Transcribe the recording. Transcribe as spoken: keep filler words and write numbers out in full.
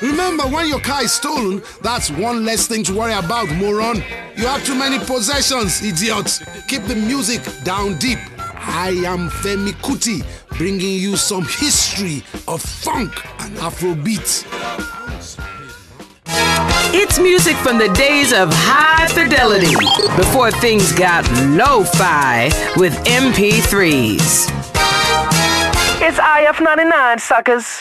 Remember, when your car is stolen, that's one less thing to worry about, moron. You have too many possessions, idiot. Keep the music down deep. I am Femi Kuti, bringing you some history of funk and Afrobeat. It's music from the days of high fidelity, before things got lo-fi with M P threes. It's I F ninety-nine, suckers.